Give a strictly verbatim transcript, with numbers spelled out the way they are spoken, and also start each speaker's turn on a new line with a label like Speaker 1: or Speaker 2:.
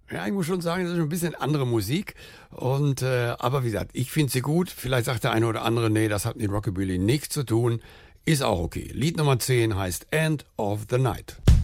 Speaker 1: Ja, ich muss schon sagen, das ist ein bisschen andere Musik. Und, äh, aber wie gesagt, ich finde sie gut. Vielleicht sagt der eine oder andere, nee, das hat mit Rockabilly nichts zu tun. Ist auch okay. Lied Nummer zehn heißt End of the Night.